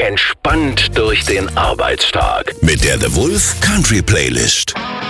Entspannt durch den Arbeitstag. Mit der The Wolf Country Playlist.